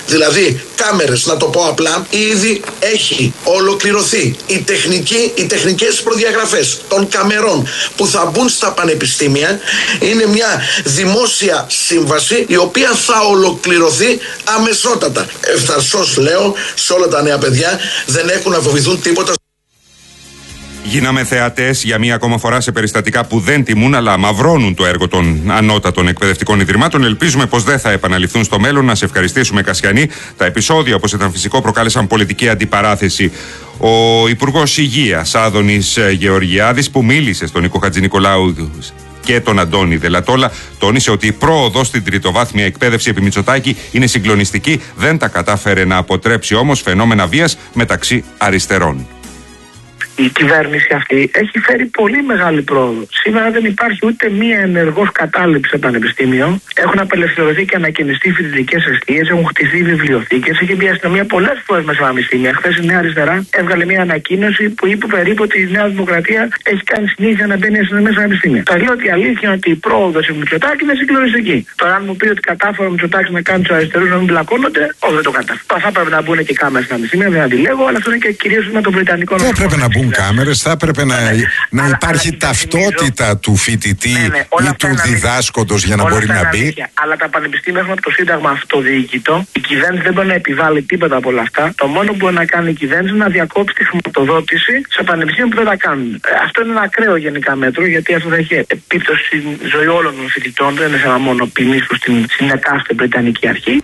Δηλαδή κάμερες, να το πω απλά, ήδη έχει ολοκληρωθεί οι τεχνικές προδιαγραφές των καμερών που θα μπουν στα πανεπιστήμια. Είναι μια δημόσια σύμβαση η οποία θα ολοκληρωθεί αμεσότατα. Ευθαρσώς λέω σε όλα τα νέα παιδιά, δεν έχουν να φοβηθούν τίποτα. Γίναμε θεατές για μία ακόμα φορά σε περιστατικά που δεν τιμούν αλλά μαυρώνουν το έργο των ανώτατων εκπαιδευτικών ιδρυμάτων. Ελπίζουμε πως δεν θα επαναληφθούν στο μέλλον. Να σε ευχαριστήσουμε, Κασιανή. Τα επεισόδια, όπως ήταν φυσικό, προκάλεσαν πολιτική αντιπαράθεση. Ο Υπουργός Υγείας Άδωνης Γεωργιάδης, που μίλησε στον Νίκο Χατζηνικολάου και τον Αντώνη Δελατόλα, τόνισε ότι η πρόοδος στην τριτοβάθμια εκπαίδευση επί Μητσοτάκη είναι συγκλονιστική. Δεν τα κατάφερε να αποτρέψει όμως φαινόμενα βίας μεταξύ αριστερών. Η κυβέρνηση αυτή έχει φέρει πολύ μεγάλη πρόοδο. Σήμερα δεν υπάρχει ούτε μία ενεργός κατάληψη στο πανεπιστήμιο. Έχουν απελευθερωθεί και ανακαινιστεί φοιτητικές εστίες, έχουν χτιστεί βιβλιοθήκες. Έχει μπει η αστυνομία πολλές φορές μέσα στα πανεπιστήμια. Χθες η Νέα Αριστερά έβγαλε μία ανακοίνωση που είπε περίπου ότι η Νέα Δημοκρατία έχει κάνει συνήθεια να μπαίνει η αστυνομία στα πανεπιστήμια. Θα λέω ότι η αλήθεια είναι ότι η πρόοδος του Μητσοτάκη είναι συγκλονιστική. Τώρα, αν μου πει ότι κατάφερε ο Μητσοτάκης να κάνει τους αριστερούς να μην μπλακώνονται, όχι, δεν το κατάφερε. Θα έπρεπε να μπουν και κάμερες στα πανεπιστήμια, δεν αντιλέγω, αλλά αυτό είναι και κυρίως με το Βρετανικό νόμο. Δεν πρέπει να μπουν κάμερες, θα έπρεπε να υπάρχει ταυτότητα του φοιτητή ή του διδάσκοντος για να μπορεί να μπει. Αλλά τα πανεπιστήμια έχουν από το Σύνταγμα αυτοδιοίκητο. Η κυβέρνηση δεν μπορεί να επιβάλλει τίποτα από όλα αυτά. Το μόνο που μπορεί να κάνει η κυβέρνηση είναι να διακόψει τη χρηματοδότηση σε πανεπιστήμια που δεν τα κάνουν. Αυτό είναι ένα ακραίο γενικά μέτρο, γιατί αυτό θα έχει επίπτωση στη ζωή όλων των φοιτητών. Δεν είναι θέμα μόνο ποινής προς την συνεκάστοτε Βρετανική Αρχή.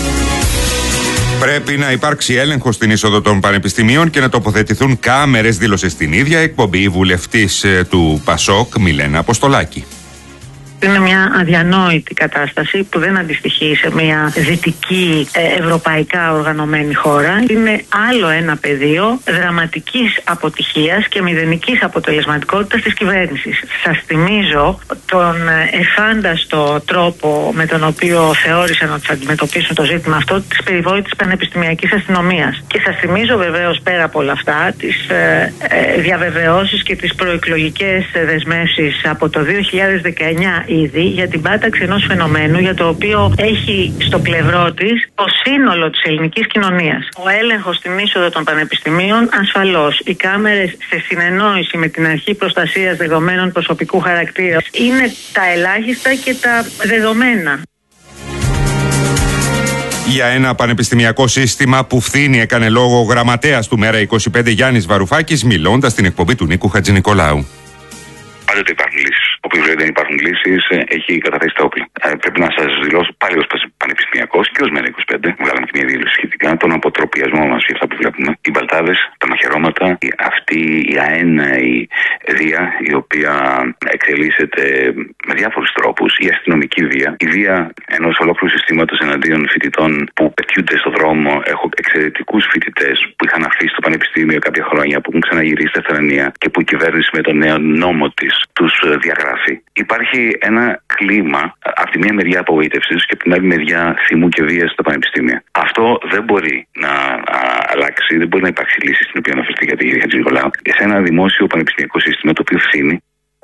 Πρέπει να υπάρξει έλεγχος στην είσοδο των πανεπιστημίων και να τοποθετηθούν κάμερες, δήλωσε στην ίδια εκπομπή η βουλευτής του ΠΑΣΟΚ, Μιλένα Αποστολάκη. Είναι μια αδιανόητη κατάσταση που δεν αντιστοιχεί σε μια δυτική ευρωπαϊκά οργανωμένη χώρα. Είναι άλλο ένα πεδίο δραματικής αποτυχίας και μηδενικής αποτελεσματικότητας της κυβέρνησης. Σας θυμίζω τον εφάνταστο τρόπο με τον οποίο θεώρησαν ότι θα αντιμετωπίσουν το ζήτημα αυτό της περιβόητης πανεπιστημιακής αστυνομίας. Και σας θυμίζω βεβαίως πέρα από όλα αυτά τις διαβεβαιώσεις και τις προεκλογικές δεσμεύσεις από το 2019 ήδη για την πάταξη ενός φαινομένου για το οποίο έχει στο πλευρό της το σύνολο της ελληνικής κοινωνίας. Ο έλεγχος στην είσοδο των πανεπιστημίων ασφαλώς. Οι κάμερες σε συνεννόηση με την αρχή προστασίας δεδομένων προσωπικού χαρακτήρα είναι τα ελάχιστα και τα δεδομένα. Για ένα πανεπιστημιακό σύστημα που φθήνει, έκανε λόγο ο γραμματέας του Μέρα 25 Γιάννης Βαρουφάκης, μιλώντας στην εκπομπή του Νίκου Χατζηνικολάου. Πάντοτε υπάρχουν λύσεις. Όποιος λέει δεν υπάρχουν λύσεις, έχει καταθέσει τα όπλα. Πρέπει να σας δηλώσω πάλι ως πανεπιστημιακός και ως Μέρα 25. Βγάλαμε και μια δήλωση σχετικά. Τον αποτροπιασμό μας για αυτά που βλέπουμε. Οι μπαλτάδες, τα μαχαιρώματα, αυτή η αέναη βία, η οποία εξελίσσεται με διάφορους τρόπους. Η αστυνομική βία. Η βία ενός ολόκληρου συστήματος εναντίον φοιτητών που πετιούνται στο δρόμο. Έχω εξαιρετικούς φοιτητές που είχαν αφήσει το πανεπιστήμιο κάποια χρόνια, που έχουν ξαναγυρίσει στα Εθνία και που η κυβέρνηση με τον νέο νόμο της τους διαγράφει. Υπάρχει ένα κλίμα από τη μία μεριά απογοήτευσης και από την άλλη μεριά θυμού και βίας στα πανεπιστήμια. Αυτό δεν μπορεί να αλλάξει, δεν μπορεί να υπάρξει λύση στην οποία αναφερθεί για την κυρία Χατζηνικολάου σε ένα δημόσιο πανεπιστημιακό σύστημα το οποίο φθήνει.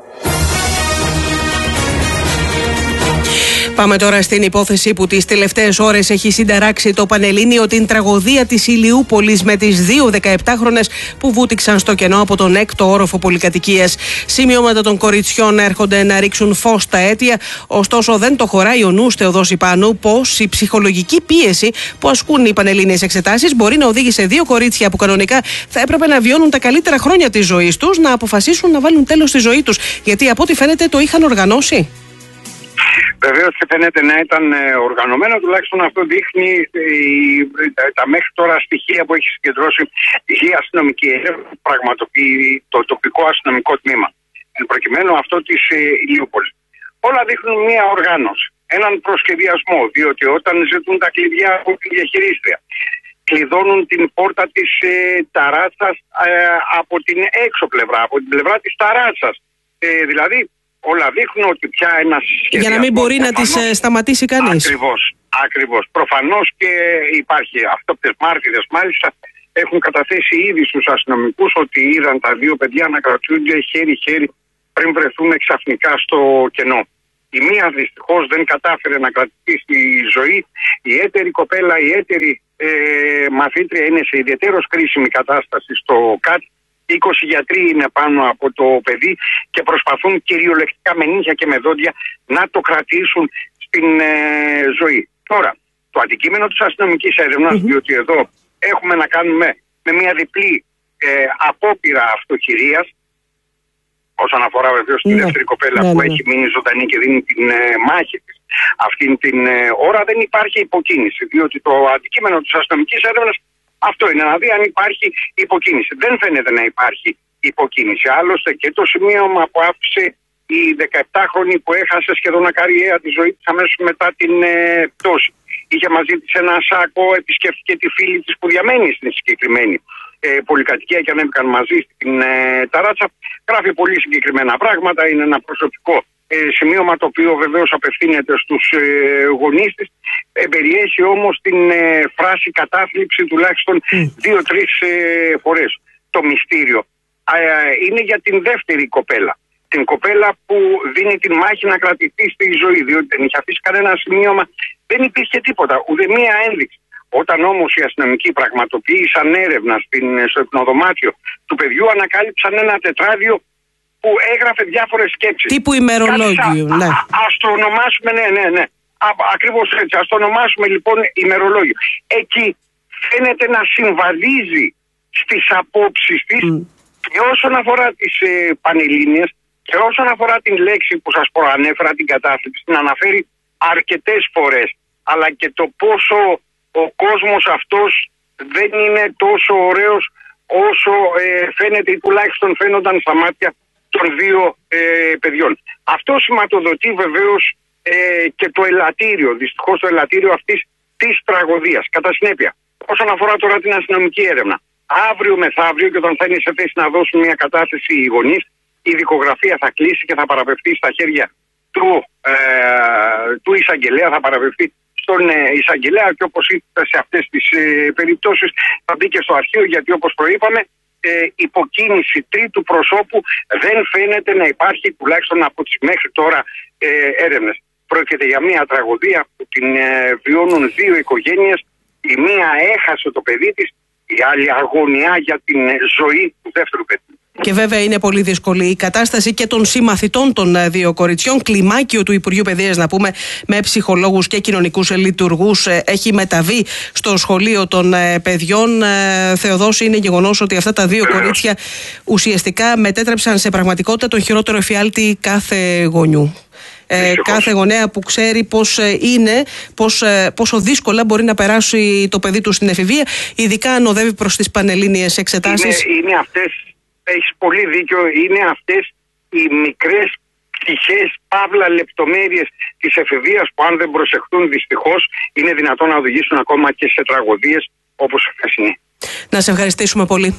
Πάμε τώρα στην υπόθεση που τις τελευταίες ώρες έχει συνταράξει το Πανελλήνιο, την τραγωδία της Ηλιούπολης με τις δύο 17χρονες που βούτυξαν στο κενό από τον 6ο όροφο πολυκατοικίας. Σημειώματα των κοριτσιών έρχονται να ρίξουν φως στα αίτια, ωστόσο δεν το χωράει ο νους Θεοδόση Πάνου πως η ψυχολογική πίεση που ασκούν οι πανελλήνιες εξετάσεις μπορεί να οδήγει σε δύο κορίτσια που κανονικά θα έπρεπε να βιώνουν τα καλύτερα χρόνια της ζωής τους να αποφασίσουν να βάλουν τέλος στη ζωή τους, γιατί από ό,τι φαίνεται το είχαν οργανώσει. Βεβαίως και φαίνεται να ήταν οργανωμένο, τουλάχιστον αυτό δείχνει τα μέχρι τώρα στοιχεία που έχει συγκεντρώσει η αστυνομική έρευνα που πραγματοποιεί το τοπικό αστυνομικό τμήμα. Εν προκειμένου αυτό της Ηλιούπολης. Όλα δείχνουν μία οργάνωση, έναν προσχεδιασμό, διότι όταν ζητούν τα κλειδιά από την διαχειρίστρια, κλειδώνουν την πόρτα της ταράτσας από την έξω πλευρά, από την πλευρά της ταράτσας. Δηλαδή, όλα δείχνουν ότι πια ένας σχεδιασμός... Για να μην μπορεί να τις σταματήσει κανείς. Ακριβώς. Προφανώς και υπάρχει αυτόπτες μάρτυρες, μάλιστα έχουν καταθέσει ήδη στους αστυνομικούς ότι είδαν τα δύο παιδιά να κρατούνται χέρι-χέρι πριν βρεθούν ξαφνικά στο κενό. Η μία δυστυχώς δεν κατάφερε να κρατηθεί στη ζωή. Η έτερη κοπέλα, η έτερη μαθήτρια είναι σε ιδιαίτερως κρίσιμη κατάσταση στο ΚΑΤ. 20 γιατροί είναι πάνω από το παιδί και προσπαθούν κυριολεκτικά με νύχια και με δόντια να το κρατήσουν στην ζωή. Τώρα, το αντικείμενο της αστυνομικής έρευνας, διότι εδώ έχουμε να κάνουμε με μια διπλή απόπειρα αυτοχειρίας, όσον αφορά βεβαίως τη δεύτερη κοπέλα που έχει μείνει ζωντανή και δίνει την μάχη της αυτήν την ώρα, δεν υπάρχει υποκίνηση. Διότι το αντικείμενο της αστυνομικής έρευνας αυτό είναι, να δει αν υπάρχει υποκίνηση. Δεν φαίνεται να υπάρχει υποκίνηση. Άλλωστε και το σημείωμα που άφησε η 17χρονη που έχασε σχεδόν ακαριέα τη ζωή της αμέσως μετά την πτώση. Είχε μαζί της ένα σάκο, επισκέφθηκε τη φίλη της που διαμένει στην συγκεκριμένη πολυκατοικία και ανέβηκαν μαζί στην ταράτσα. Γράφει πολύ συγκεκριμένα πράγματα, είναι ένα προσωπικό σημείωμα το οποίο βεβαίως απευθύνεται στους γονείς της. Περιέχει όμως την φράση κατάθλιψη τουλάχιστον 2-3 φορές. Το μυστήριο είναι για την δεύτερη κοπέλα. Την κοπέλα που δίνει την μάχη να κρατηθεί στη ζωή, διότι δεν είχε αφήσει κανένα σημείωμα, δεν υπήρχε τίποτα, ούτε μία ένδειξη. Όταν όμως οι αστυνομικοί πραγματοποίησαν έρευνα στο υπνοδωμάτιο του παιδιού, ανακάλυψαν ένα τετράδιο που έγραφε διάφορες σκέψεις. Τύπου ημερολόγιο, ναι. Ας το ονομάσουμε, ναι. Ακριβώς έτσι, ας το ονομάσουμε λοιπόν ημερολόγιο. Εκεί φαίνεται να συμβαδίζει στις απόψεις της και όσον αφορά τις Πανελλήνιες και όσον αφορά την λέξη που σας προανέφερα, την κατάθλιψη, την αναφέρει αρκετές φορές. Αλλά και το πόσο ο κόσμος αυτός δεν είναι τόσο ωραίος όσο φαίνεται ή τουλάχιστον φαίνονταν στα μάτια των δύο παιδιών. Αυτό σηματοδοτεί βεβαίως και το ελαττήριο, δυστυχώς το ελαττήριο αυτής της τραγωδίας. Κατά συνέπεια, όσον αφορά τώρα την αστυνομική έρευνα, αύριο μεθαύριο και όταν θα είναι σε θέση να δώσουν μια κατάθεση οι γονείς, η δικογραφία θα κλείσει και θα παραπευθεί στα χέρια του εισαγγελέα, θα παραπευθεί στον εισαγγελέα και όπως είπα σε αυτές τις περιπτώσεις θα μπει και στο αρχείο, γιατί όπως προείπαμε υποκίνηση τρίτου προσώπου δεν φαίνεται να υπάρχει, τουλάχιστον από τις μέχρι τώρα έρευνες. Πρόκειται για μια τραγωδία που την βιώνουν δύο οικογένειες. Η μία έχασε το παιδί της, η άλλη αγωνιά για την ζωή του δεύτερου παιδιού. Και βέβαια είναι πολύ δύσκολη η κατάσταση και των συμμαθητών των δύο κοριτσιών. Κλιμάκιο του Υπουργείου Παιδείας, να πούμε, με ψυχολόγους και κοινωνικούς λειτουργούς, έχει μεταβεί στο σχολείο των παιδιών. Θεοδόση, είναι γεγονός ότι αυτά τα δύο κορίτσια ουσιαστικά μετέτρεψαν σε πραγματικότητα τον χειρότερο εφιάλτη κάθε γονιού. Κάθε γονέα που ξέρει πόσο δύσκολα μπορεί να περάσει το παιδί του στην εφηβεία, ειδικά αν οδεύει προς τις πανελλήνιες εξετάσεις. Είναι αυτές, έχεις πολύ δίκιο, είναι αυτές οι μικρές πτυχές, παύλα λεπτομέρειες της εφηβείας που αν δεν προσεχθούν δυστυχώς είναι δυνατόν να οδηγήσουν ακόμα και σε τραγωδίες όπως η χθεσινή. Να σε ευχαριστήσουμε πολύ.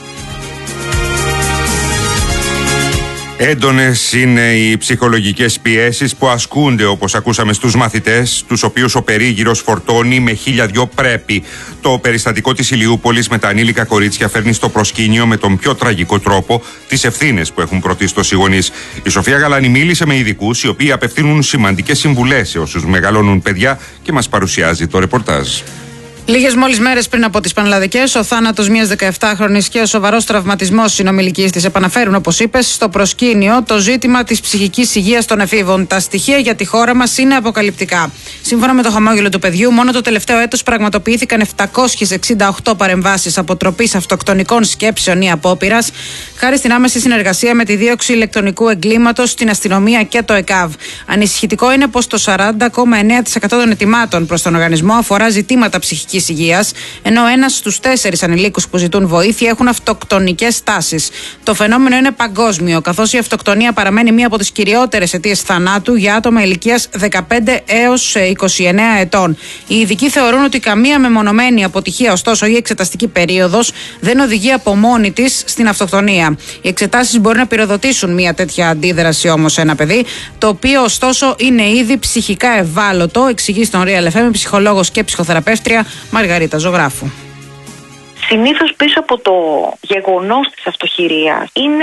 Έντονες είναι οι ψυχολογικές πιέσεις που ασκούνται, όπως ακούσαμε, στους μαθητές, τους οποίους ο περίγυρος φορτώνει με 1002 πρέπει. Το περιστατικό της Ηλιούπολης με τα ανήλικα κορίτσια φέρνει στο προσκήνιο με τον πιο τραγικό τρόπο τις ευθύνες που έχουν πρωτίστως οι γονείς. Η Σοφία Γαλάνη μίλησε με ειδικούς, οι οποίοι απευθύνουν σημαντικές συμβουλές σε όσους μεγαλώνουν παιδιά, και μας παρουσιάζει το ρεπορτάζ. Λίγες μόλις μέρες πριν από τις πανελλαδικές, ο θάνατος μιας 17χρονης και ο σοβαρός τραυματισμός συνομιλικής της επαναφέρουν, όπως είπες, στο προσκήνιο το ζήτημα της ψυχικής υγείας των εφήβων. Τα στοιχεία για τη χώρα μας είναι αποκαλυπτικά. Σύμφωνα με το χαμόγελο του παιδιού, μόνο το τελευταίο έτος πραγματοποιήθηκαν 768 παρεμβάσεις αποτροπής αυτοκτονικών σκέψεων ή απόπειρας, χάρη στην άμεση συνεργασία με τη δίωξη ηλεκτρονικού εγκλήματος, στην αστυνομία και το ΕΚΑΒ. Ανησυχητικό είναι πως το 40,9% των ετοιμάτων προς τον οργανισμό αφορά ζητήματα ψυχικής υγείας, ενώ 1 στους 4 ανηλίκους που ζητούν βοήθεια έχουν αυτοκτονικές τάσεις. Το φαινόμενο είναι παγκόσμιο, καθώς η αυτοκτονία παραμένει μία από τις κυριότερες αιτίες θανάτου για άτομα ηλικίας 15 έως 29 ετών. Οι ειδικοί θεωρούν ότι καμία μεμονωμένη αποτυχία, ωστόσο, ή εξεταστική περίοδος δεν οδηγεί από μόνη της στην αυτοκτονία. Οι εξετάσεις μπορεί να πυροδοτήσουν μία τέτοια αντίδραση όμως σε ένα παιδί, το οποίο ωστόσο είναι ήδη ψυχικά ευάλωτο, εξηγεί στον Real FM ψυχολόγος και ψυχοθεραπεύτρια Μαργαρίτα Ζωγράφου. Συνήθως πίσω από το γεγονός της αυτοχειρίας είναι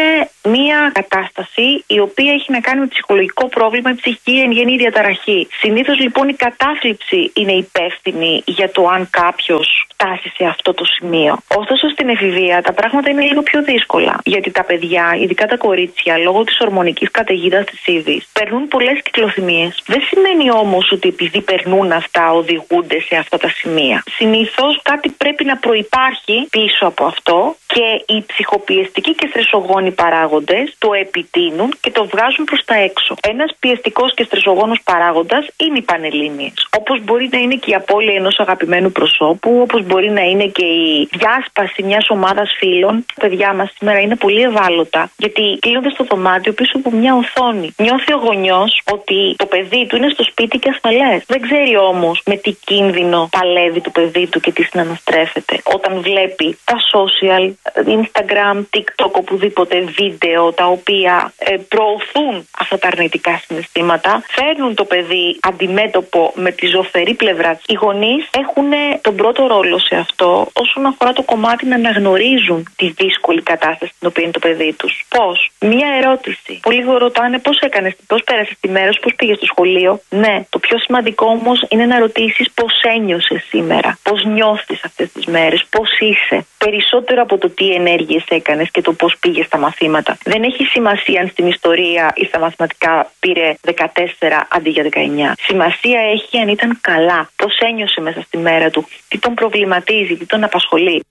μία κατάσταση η οποία έχει να κάνει με ψυχολογικό πρόβλημα, ψυχική εν γέννη διαταραχή. Συνήθως λοιπόν η κατάθλιψη είναι υπεύθυνη για το αν κάποιος φτάσει σε αυτό το σημείο. Ωστόσο στην εφηβεία τα πράγματα είναι λίγο πιο δύσκολα. Γιατί τα παιδιά, ειδικά τα κορίτσια, λόγω της ορμονικής καταιγίδας της Ήβης, περνούν πολλές κυκλοθυμίες. Δεν σημαίνει όμως ότι επειδή περνούν αυτά οδηγούνται σε αυτά τα σημεία. Συνήθως κάτι πρέπει να προϋπάρχει πίσω από αυτό και οι ψυχοπιεστικοί και στρεσογόνοι παράγοντες το επιτείνουν και το βγάζουν προς τα έξω. Ένας πιεστικός και στρεσογόνος παράγοντας είναι οι πανελλήνιες. Όπως μπορεί να είναι και η απώλεια ενός αγαπημένου προσώπου, όπως μπορεί να είναι και η διάσπαση μιας ομάδας φίλων. Τα παιδιά μας σήμερα είναι πολύ ευάλωτα, γιατί κλείνονται στο δωμάτιο πίσω από μια οθόνη. Νιώθει ο γονιός ότι το παιδί του είναι στο σπίτι και ασφαλές. Δεν ξέρει όμως με τι κίνδυνο παλεύει το παιδί του και τι συναναστρέφεται. Όταν βλέπει τα social, Instagram, TikTok, οπουδήποτε βίντεο τα οποία προωθούν αυτά τα αρνητικά συναισθήματα, φέρνουν το παιδί αντιμέτωπο με τη ζωφερή πλευρά. Οι γονείς έχουν τον πρώτο ρόλο σε αυτό όσον αφορά το κομμάτι να αναγνωρίζουν τη δύσκολη κατάσταση στην οποία είναι το παιδί τους. Πώς? Μία ερώτηση. Πολλοί ρωτάνε πώς έκανες, πώς πέρασες τη μέρα σου, πώς πήγες στο σχολείο. Ναι, το πιο σημαντικό όμως είναι να ρωτήσεις πώς ένιωσες σήμερα, πώς νιώθεις αυτές τις μέρες, πώς είσαι. Περισσότερο από το τι ενέργειες έκανες και το πώς πήγες στα μαθήματα. Δεν έχει σημασία αν στην ιστορία ή στα μαθηματικά πήρε 14 αντί για 19. Σημασία έχει αν ήταν καλά, πώς ένιωσε μέσα στη μέρα του, τι τον προβληματίζει, τι τον απασχολεί.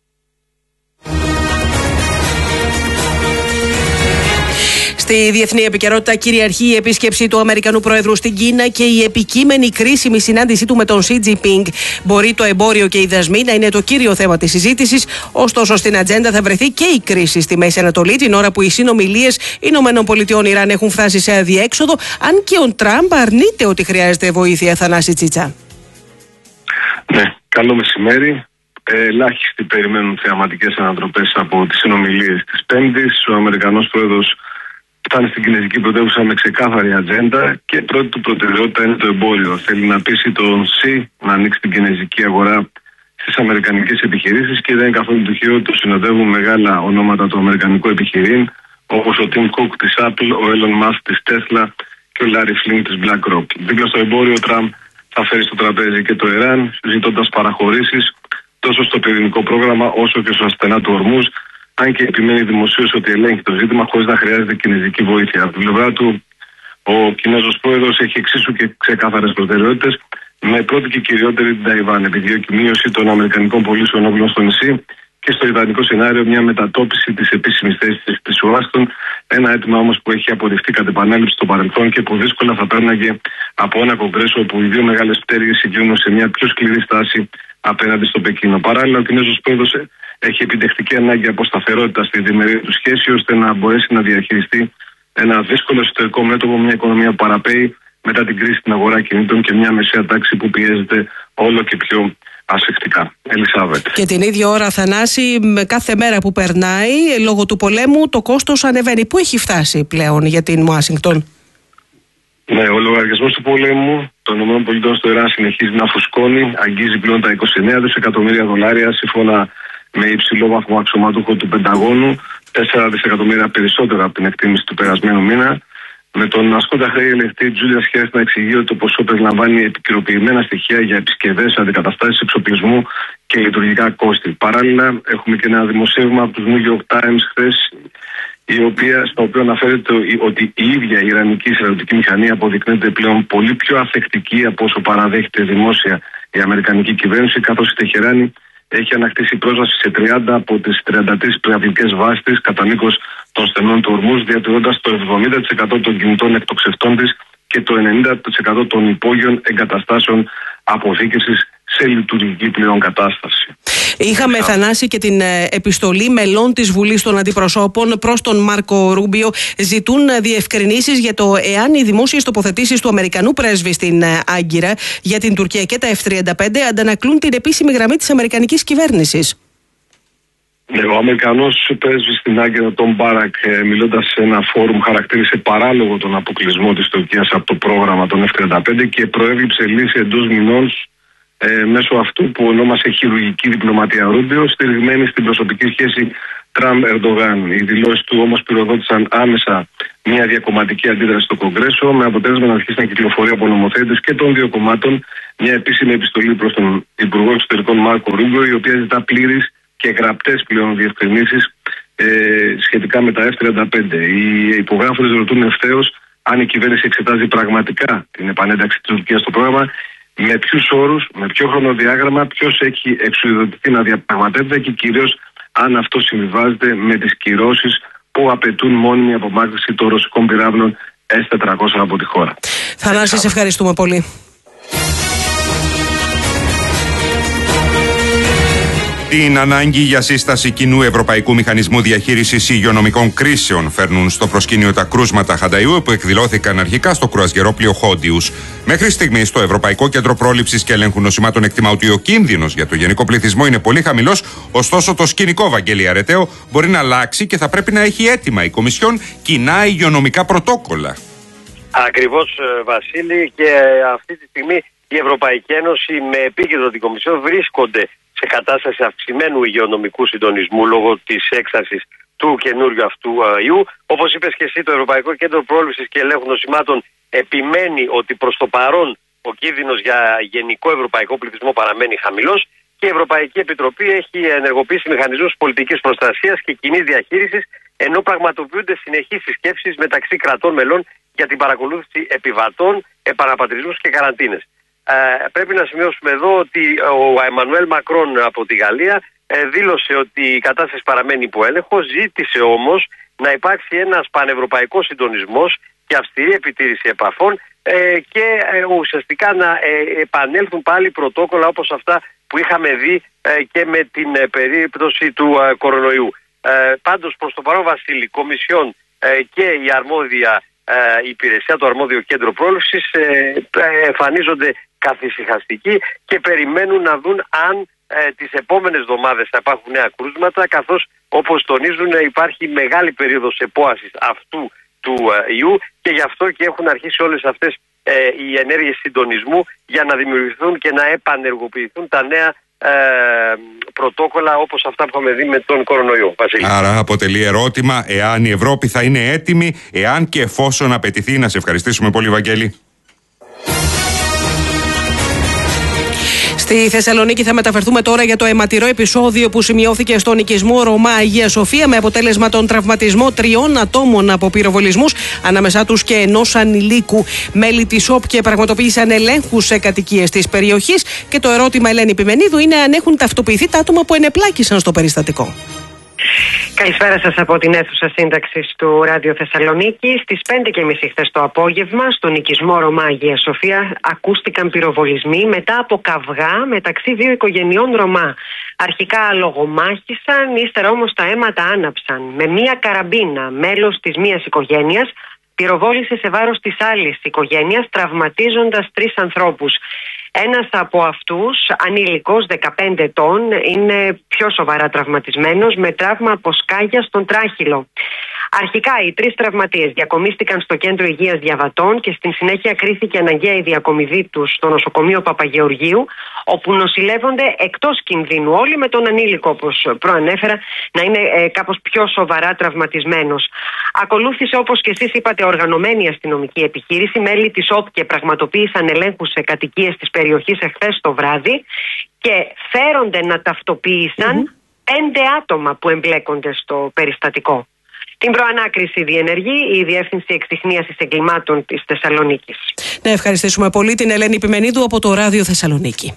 Στη διεθνή επικαιρότητα κυριαρχεί η επίσκεψη του Αμερικανού Προέδρου στην Κίνα και η επικείμενη κρίσιμη συνάντησή του με τον Xi Jinping. Μπορεί το εμπόριο και οι δασμοί να είναι το κύριο θέμα της συζήτησης, ωστόσο στην ατζέντα θα βρεθεί και η κρίση στη Μέση Ανατολή, την ώρα που οι συνομιλίες ΗΠΑ-Ιράν έχουν φτάσει σε αδιέξοδο, αν και ο Τραμπ αρνείται ότι χρειάζεται βοήθεια. Θανάση Τσίτσα. Ναι, καλό μεσημέρι. Ελάχιστοι περιμένουν θεαματικές ανατροπές από τις συνομιλίες της Πέμπτης. Ο Αμερικανός Πρόεδρος φτάνει στην κινέζικη πρωτεύουσα με ξεκάθαρη ατζέντα και πρώτη του προτεραιότητα είναι το εμπόριο. Θέλει να πείσει τον Xi να ανοίξει την κινέζικη αγορά στις αμερικανικές επιχειρήσεις και δεν είναι καθόλου τυχαίο ότι το συνοδεύουν μεγάλα ονόματα του αμερικανικού επιχειρήν, όπως ο Tim Cook της Apple, ο Elon Musk της Tesla και ο Larry Flynn της BlackRock. Δίπλα στο εμπόριο, ο Τραμπ θα φέρει στο τραπέζι και το Ιράν, ζητώντας παραχωρήσεις τόσο στο πυρηνικό πρόγραμμα όσο και στο ασθενά του Ορμούζ, αν και επιμένει δημοσίως ότι ελέγχει το ζήτημα χωρίς να χρειάζεται κινέζικη βοήθεια. Από την πλευρά του, ο Κινέζος Πρόεδρος έχει εξίσου και ξεκάθαρες προτεραιότητες, με πρώτη και κυριότερη την Ταϊβάν. Επιδιώκει μείωση των αμερικανικών πωλήσεων όπλων στο νησί και στο ιδανικό σενάριο μια μετατόπιση της επίσημης θέσης της Ουάστον. Ένα αίτημα όμως που έχει απορριφθεί κατ' επανάληψη στο παρελθόν και που δύσκολα θα πέρναγε από ένα κογκρέσο όπου οι δύο μεγάλες πτέρυγες συγκλίνουν σε μια πιο σκληρή στάση απέναντι στο Πεκίνο. Παράλληλα, ο Κινέζος Πρόεδρος έχει επιτευχτική ανάγκη από σταθερότητα στη διμερή του σχέση, ώστε να μπορέσει να διαχειριστεί ένα δύσκολο εσωτερικό μέτωπο, μια οικονομία που παραπέει μετά την κρίση στην αγορά κινήτων και μια μεσαία τάξη που πιέζεται όλο και πιο ασφιχτικά. Ελισάβετ. Και την ίδια ώρα, Θανάση, με κάθε μέρα που περνάει, λόγω του πολέμου, το κόστος ανεβαίνει. Πού έχει φτάσει πλέον για την Ουάσιγκτον? Ναι, ο λογαριασμός του πολέμου των ΗΠΑ στο Ιράν συνεχίζει να φουσκώνει, αγγίζει πλέον τα 29 δισεκατομμύρια δολάρια, σύμφωνα με υψηλό βαθμό αξιωματούχο του Πενταγώνου, 4 δισεκατομμύρια περισσότερα από την εκτίμηση του περασμένου μήνα. Με τον ασκόντα χρέη ελεγχτή Τζούλια Χέρς να εξηγεί ότι το ποσό περιλαμβάνει επικαιροποιημένα στοιχεία για επισκευές, αντικαταστάσεις εξοπλισμού και λειτουργικά κόστη. Παράλληλα, έχουμε και ένα δημοσίευμα από τους New York Times χθες, στο οποίο αναφέρεται ότι η ίδια η Ιρανική στρατιωτική μηχανή αποδεικνύεται πλέον πολύ πιο αθεκτική από όσο παραδέχεται δημόσια η Αμερικανική κυβέρνηση, καθώς η Τεχεράνη έχει ανακτήσει πρόσβαση σε 30 από τις 33 πυραυλικές βάσεις της κατά μήκος των στενών του Ορμούζ, διατηρώντας το 70% των κινητών εκτοξευτών της και το 90% των υπόγειων εγκαταστάσεων αποθήκευσης σε λειτουργική πλέον κατάσταση. Είχαμε, Θανάση, και την επιστολή μελών της Βουλής των Αντιπροσώπων προς τον Μάρκο Ρούμπιο. Ζητούν διευκρινήσεις για το εάν οι δημόσιες τοποθετήσεις του Αμερικανού πρέσβη στην Άγκυρα για την Τουρκία και τα F-35 αντανακλούν την επίσημη γραμμή της Αμερικανικής κυβέρνησης. Ο Αμερικανός πρέσβης στην Άγκυρα, τον Μπάρακ, μιλώντας σε ένα φόρουμ, χαρακτήρισε παράλογο τον αποκλεισμό της Τουρκίας από το πρόγραμμα των F-35 και προέβλεψε λύση εντός μηνών μέσω αυτού που ονόμασε χειρουργική διπλωματία Ρούμπιο, στηριγμένη στην προσωπική σχέση Τραμπ-Ερντογάν. Οι δηλώσεις του όμως πυροδότησαν άμεσα μια διακομματική αντίδραση στο Κογκρέσο, με αποτέλεσμα να αρχίσει να κυκλοφορεί από νομοθέτες και των δύο κομμάτων μια επίσημη επιστολή προς τον Υπουργό Εξωτερικών Μάρκο Ρούμπιο, η οποία ζητά πλήρεις και γραπτές πλέον διευκρινήσεις σχετικά με τα F-35. Οι υπογράφοντες ρωτούν ευθέως αν η κυβέρνηση εξετάζει πραγματικά την επανένταξη της Τουρκίας στο πρόγραμμα, με ποιους όρους, με ποιο χρονοδιάγραμμα, ποιος έχει εξουδοτηθεί να διαπραγματεύεται και κυρίως αν αυτό συμβιβάζεται με τις κυρώσεις που απαιτούν μόνιμη απομάκρυνση των ρωσικών πυράβλων S-400 από τη χώρα. Θανάση, σε ευχαριστούμε πολύ. Την ανάγκη για σύσταση κοινού ευρωπαϊκού μηχανισμού διαχείρισης υγειονομικών κρίσεων φέρνουν στο προσκήνιο τα κρούσματα Χανταϊού που εκδηλώθηκαν αρχικά στο κρουαζιερόπλοιο Χόντιους. Μέχρι στιγμής το Ευρωπαϊκό Κέντρο Πρόληψης και Ελέγχου Νοσημάτων εκτιμά ότι ο κίνδυνος για το γενικό πληθυσμό είναι πολύ χαμηλός, ωστόσο το σκηνικό, Βαγγέλη Αρετέο, μπορεί να αλλάξει και θα πρέπει να έχει έτοιμα η Κομισιόν κοινά υγειονομικά πρωτόκολλα. Ακριβώς, Βασίλη, και αυτή τη στιγμή η Ευρωπαϊκή Ένωση με επίκεντρο την Κομισιόν βρίσκονται σε κατάσταση αυξημένου υγειονομικού συντονισμού λόγω της έξαρσης του καινούριου αυτού ιού. Όπως είπες και εσύ, το Ευρωπαϊκό Κέντρο Πρόληψης και Ελέγχου Νοσημάτων επιμένει ότι προς το παρόν ο κίνδυνος για γενικό ευρωπαϊκό πληθυσμό παραμένει χαμηλός και η Ευρωπαϊκή Επιτροπή έχει ενεργοποιήσει μηχανισμούς πολιτικής προστασίας και κοινής διαχείρισης, ενώ πραγματοποιούνται συνεχείς συσκέψεις μεταξύ κρατών μελών για την παρακολούθηση επιβατών, επαναπατρισμούς και καραντίνες. Πρέπει να σημειώσουμε εδώ ότι ο Εμμανουέλ Μακρόν από τη Γαλλία δήλωσε ότι η κατάσταση παραμένει υπό έλεγχο, ζήτησε όμως να υπάρξει ένας πανευρωπαϊκός συντονισμός και αυστηρή επιτήρηση επαφών και ουσιαστικά να επανέλθουν πάλι πρωτόκολλα όπως αυτά που είχαμε δει και με την περίπτωση του κορονοϊού. Πάντως προς το παρόν, Βασίλη, Κομισιόν και η αρμόδια υπηρεσία, το αρμόδιο κέντρο πρόληψης εμφανίζονται καθησυχαστικοί και περιμένουν να δουν αν τις επόμενες εβδομάδες θα υπάρχουν νέα κρούσματα, καθώς όπως τονίζουν υπάρχει μεγάλη περίοδος επόασης αυτού του ιού και γι' αυτό και έχουν αρχίσει όλες αυτές οι ενέργειες συντονισμού για να δημιουργηθούν και να επανεργοποιηθούν τα νέα πρωτόκολλα όπως αυτά που είχαμε δει με τον κορονοϊό. Άρα αποτελεί ερώτημα εάν η Ευρώπη θα είναι έτοιμη, εάν και εφόσον απαιτηθεί. Να σε ευχαριστήσουμε πολύ, Βαγγέλη. Στη Θεσσαλονίκη θα μεταφερθούμε τώρα για το αιματηρό επεισόδιο που σημειώθηκε στον οικισμό Ρωμά Αγία Σοφία, με αποτέλεσμα τον τραυματισμό 3 ατόμων από πυροβολισμούς, ανάμεσά τους και ενός ανηλίκου. Μέλη της ΟΠΚΕ πραγματοποίησαν ελέγχους σε κατοικίες της περιοχής και το ερώτημα, Ελένη Πιμενίδου, είναι αν έχουν ταυτοποιηθεί τα άτομα που ενεπλάκησαν στο περιστατικό. Καλησπέρα σας από την αίθουσα σύνταξης του Ράδιο Θεσσαλονίκη. Στις 5:30 χθες το απόγευμα, στον οικισμό Ρωμά Αγία Σοφία, ακούστηκαν πυροβολισμοί μετά από καυγά μεταξύ δύο οικογενειών Ρωμά. Αρχικά λογομάχησαν, ύστερα όμως τα αίματα άναψαν. Με μία καραμπίνα, μέλος της μίας οικογένειας πυροβόλησε σε βάρος της άλλης οικογένειας, τραυματίζοντας 3 ανθρώπους. Ένας από αυτούς, ανήλικος 15 ετών, είναι πιο σοβαρά τραυματισμένος με τραύμα από σκάγια στον τράχυλο. Αρχικά οι 3 τραυματίες διακομίστηκαν στο κέντρο υγείας Διαβατών και στην συνέχεια κρίθηκε αναγκαία η διακομιδή τους στο νοσοκομείο Παπαγεωργίου, όπου νοσηλεύονται εκτός κινδύνου όλοι, με τον ανήλικο, όπως προανέφερα, να είναι κάπως πιο σοβαρά τραυματισμένος. Ακολούθησε, όπως και εσείς είπατε, οργανωμένη αστυνομική επιχείρηση. Μέλη της ΟΠΚΕ πραγματοποίησαν ελέγχους σε κατοικίες της περιοχής εχθές το βράδυ και φέρονται να ταυτοποίησαν 5 άτομα που εμπλέκονται στο περιστατικό. Την προανάκριση διενεργεί η Διεύθυνση Εξιχνίασης Εγκλημάτων της Θεσσαλονίκης. Να ευχαριστήσουμε πολύ την Ελένη Πιμενίδου από το Ράδιο Θεσσαλονίκη.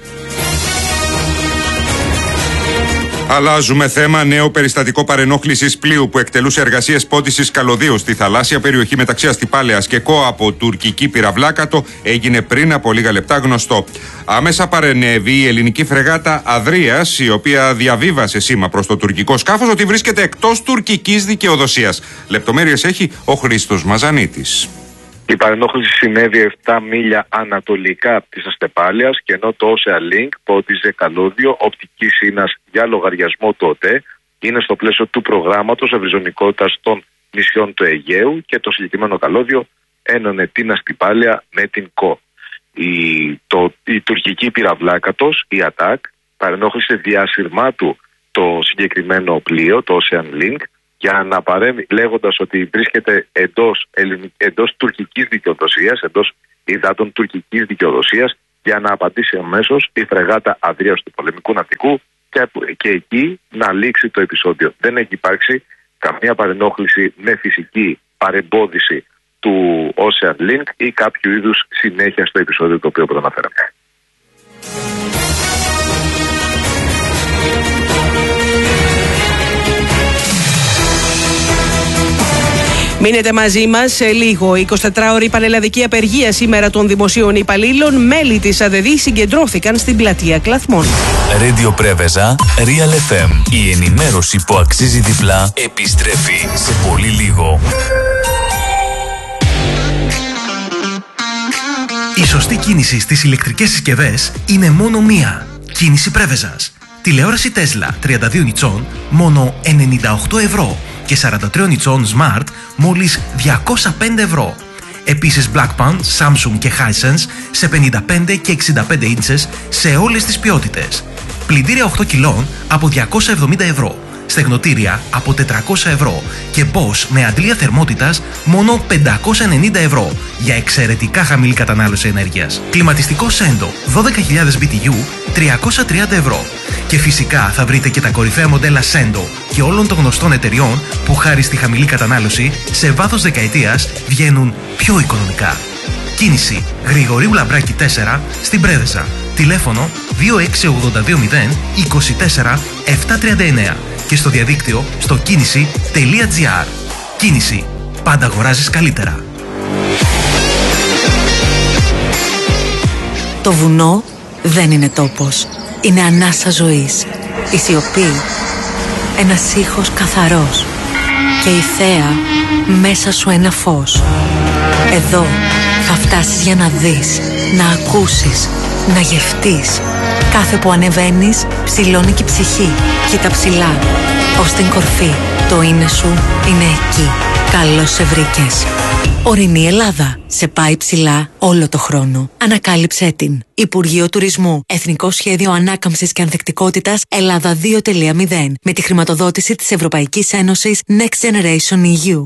Αλλάζουμε θέμα. Νέο περιστατικό παρενόχλησης πλοίου που εκτελούσε εργασίες πόντισης καλωδίου στη θαλάσσια περιοχή μεταξύ Αστυπάλαιας και Κο από τουρκική πυραυλάκατο έγινε πριν από λίγα λεπτά γνωστό. Άμεσα παρενέβη η ελληνική φρεγάτα Αδρίας, η οποία διαβίβασε σήμα προς το τουρκικό σκάφος ότι βρίσκεται εκτός τουρκικής δικαιοδοσίας. Λεπτομέρειες έχει ο Χρήστος Μαζανίτης. Η παρενόχληση συνέβη 7 μίλια ανατολικά της Αστεπάλειας και ενώ το Ocean Link πόντιζε καλώδιο οπτικής ίνας για λογαριασμό του ΟΤΕ, είναι στο πλαίσιο του προγράμματος ευρυζωνικότητας των νησιών του Αιγαίου και το συγκεκριμένο καλώδιο ένωνε την Αστυπάλεια με την Κο. Η τουρκική πυραυλάκατος, η ΑΤΑΚ, παρενόχλησε διάσυρμά του το συγκεκριμένο πλοίο, το Ocean Link, για να παρέμβει λέγοντας ότι βρίσκεται εντός τουρκικής δικαιοδοσίας, εντός υδάτων τουρκικής δικαιοδοσίας, για να απαντήσει αμέσως η φρεγάτα Ανδρέας του πολεμικού ναυτικού και εκεί να λήξει το επεισόδιο. Δεν έχει υπάρξει καμία παρενόχληση με φυσική παρεμπόδιση του Ocean Link ή κάποιο είδους συνέχεια στο επεισόδιο το οποίο προαναφέραμε. Μείνετε μαζί μας σε λίγο. 24ωρη πανελλαδική απεργία σήμερα των δημοσίων υπαλλήλων. Μέλη της ΑΔΔ συγκεντρώθηκαν στην πλατεία Κλαθμών. Radio Πρέβεζα, Real FM. Η ενημέρωση που αξίζει διπλά επιστρέφει σε πολύ λίγο. Η σωστή κίνηση στις ηλεκτρικές συσκευές είναι μόνο μία. Κίνηση Πρέβεζας. Τηλεόραση Tesla 32 ιντσών μόνο 98 ευρώ και 43 ιντσών Smart μόλις 205 ευρώ. Επίσης Blackpan, Samsung και Hisense σε 55 και 65 ίντσες σε όλες τις ποιότητες. Πλυντήρια 8 κιλών από 270 ευρώ. Στεγνοτήρια από 400 ευρώ και Bosch με αντλία θερμότητας μόνο 590 ευρώ για εξαιρετικά χαμηλή κατανάλωση ενέργειας. Κλιματιστικό Sendo 12.000 BTU 330 ευρώ. Και φυσικά θα βρείτε και τα κορυφαία μοντέλα Sendo και όλων των γνωστών εταιριών που χάρη στη χαμηλή κατανάλωση σε βάθος δεκαετίας βγαίνουν πιο οικονομικά. Κίνηση Γρηγορίου Λαμπράκη 4 στην Πρέβεζα. Τηλέφωνο 26820 24 739 και στο διαδίκτυο στο κίνηση.gr. Κίνηση. Πάντα αγοράζεις καλύτερα. Το βουνό δεν είναι τόπος. Είναι ανάσα ζωής. Η σιωπή. Ένας ήχος καθαρός. Και η θέα μέσα σου ένα φως. Εδώ θα φτάσεις για να δεις, να ακούσεις, να γευτείς. Κάθε που ανεβαίνεις, ψηλώνει και η ψυχή. Κοίτα ψηλά, ως την κορφή. Το είναι σου είναι εκεί. Καλώς σε βρήκες. Ορεινή Ελλάδα. Σε πάει ψηλά όλο το χρόνο. Ανακάλυψέ την. Υπουργείο Τουρισμού. Εθνικό Σχέδιο Ανάκαμψης και Ανθεκτικότητας Ελλάδα 2.0. Με τη χρηματοδότηση της Ευρωπαϊκής Ένωσης Next Generation EU.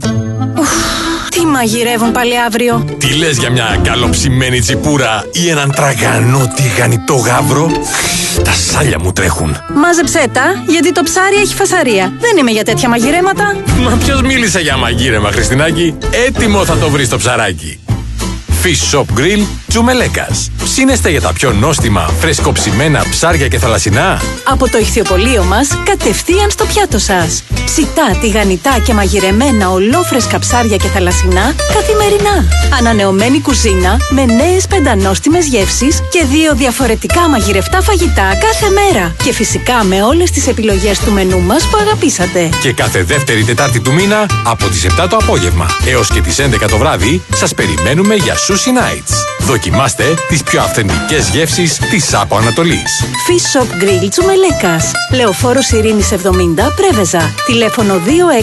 Τι μαγειρεύουν πάλι αύριο? Τι λες για μια καλοψημένη τσιπούρα ή έναν τραγανό τηγανιτό γάβρο? Τα σάλια μου τρέχουν. Μάζεψέ τα, γιατί το ψάρι έχει φασαρία. Δεν είμαι για τέτοια μαγειρέματα. Μα ποιος μίλησε για μαγείρεμα, Χριστινάκη? Έτοιμο θα το βρεις το ψαράκι. Fish Shop Grill Τσουμελέκας. Ψήνεστε για τα πιο νόστιμα, φρεσκοψημένα ψάρια και θαλασσινά? Από το ηχθιοπωλείο μας, κατευθείαν στο πιάτο σας. Ψητά, τηγανιτά και μαγειρεμένα ολόφρεσκα ψάρια και θαλασσινά καθημερινά. Ανανεωμένη κουζίνα με νέες πεντανόστιμες γεύσεις και 2 διαφορετικά μαγειρευτά φαγητά κάθε μέρα. Και φυσικά με όλες τις επιλογές του μενού μας που αγαπήσατε. Και κάθε δεύτερη Τετάρτη του μήνα από τις 7 το απόγευμα έως και τις 11 το βράδυ σας περιμένουμε για Sushi Nights. Δοκιμάστε τις πιο αυθεντικές γεύσεις της Άπο Ανατολής. Fish Shop Grill Τσουμελέκας. Λεωφόρος Ειρήνης 70 Πρέβεζα. Τηλέφωνο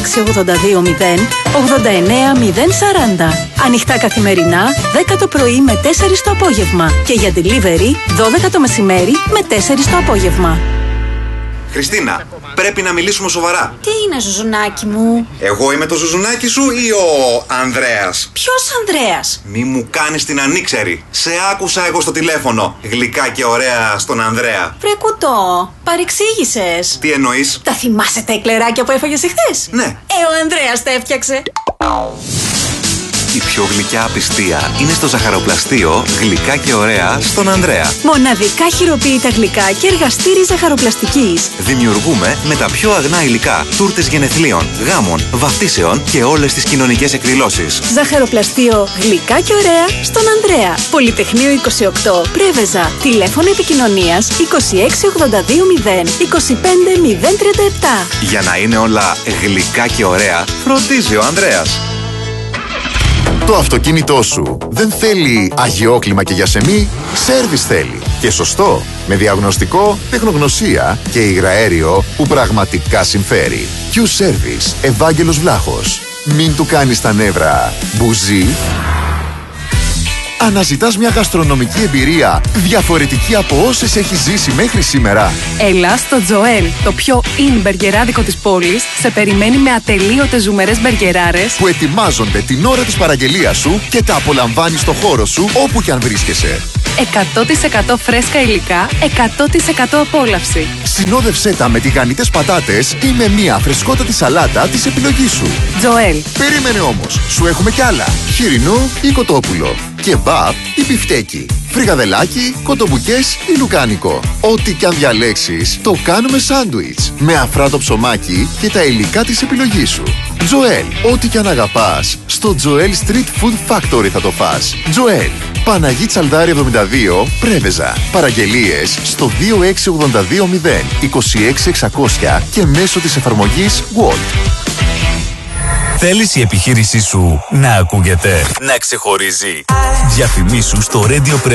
26820 89040. Ανοιχτά καθημερινά 10 το πρωί με 4 το απόγευμα. Και για delivery 12 το μεσημέρι με 4 το απόγευμα. Χριστίνα, πρέπει να μιλήσουμε σοβαρά. Τι είναι, Ζουζουνάκι μου? Εγώ είμαι το Ζουζουνάκι σου ή ο Ανδρέας? Ποιος Ανδρέας? Μη μου κάνεις την ανήξερη. Σε άκουσα εγώ στο τηλέφωνο. Γλυκά και ωραία στον Ανδρέα. Βρε κουτό, παρεξήγησες. Τι εννοείς? Τα θυμάσαι τα εκλεράκια που έφαγες εχθές? Ναι. Ο Ανδρέας τα έφτιαξε. Η πιο γλυκιά απιστία είναι στο ζαχαροπλαστείο Γλυκά και ωραία στον Ανδρέα. Μοναδικά χειροποίητα γλυκά και εργαστήρι ζαχαροπλαστικής. Δημιουργούμε με τα πιο αγνά υλικά τούρτες γενεθλίων, γάμων, βαφτίσεων και όλες τις κοινωνικές εκδηλώσεις. Ζαχαροπλαστείο Γλυκά και ωραία στον Ανδρέα. Πολυτεχνείο 28 Πρέβεζα. Τηλέφωνο επικοινωνίας 26820 25037. Για να είναι όλα γλυκά και ωραία, φροντίζει ο Ανδρέας. Το αυτοκίνητό σου δεν θέλει αγιόκλιμα και γιασεμί, σέρβις θέλει. Και σωστό, με διαγνωστικό, τεχνογνωσία και υγραέριο που πραγματικά συμφέρει. Q-Service, Ευάγγελος Βλάχος. Μην του κάνεις τα νεύρα μπουζί. Αναζητάς μια γαστρονομική εμπειρία διαφορετική από όσες έχεις ζήσει μέχρι σήμερα? Έλα στο Τζοέλ, το πιο in μπεργκεράδικο της πόλης, σε περιμένει με ατελείωτες ζουμερές μπεργκεράρες που ετοιμάζονται την ώρα της παραγγελίας σου και τα απολαμβάνεις στο χώρο σου όπου κι αν βρίσκεσαι. 100% φρέσκα υλικά, 100% απόλαυση. Συνόδευσέ τα με τηγανιτές πατάτες ή με μια φρεσκότατη σαλάτα της επιλογής σου. Τζοέλ. Περίμενε όμως, σου έχουμε κι άλλα. Χοιρινό ή κοτόπουλο, κεμπάπ ή μπιφτέκι, φρικαδελάκι, κοτομπουκές ή λουκάνικο. Ό,τι κι αν διαλέξεις, το κάνουμε σάντουιτς με αφράτο ψωμάκι και τα υλικά της επιλογής σου. Τζοέλ, ό,τι κι αν αγαπάς, στο Τζοέλ Street Food Factory θα το φας. Τζοέλ, Παναγί Τσαλδάρη 72, Πρέβεζα. Παραγγελίες στο 26820 26600 και μέσω της εφαρμογής Walt. Θέλεις η επιχείρησή σου να ακούγεται, να ξεχωρίζει? Διαφημίσου στο Radio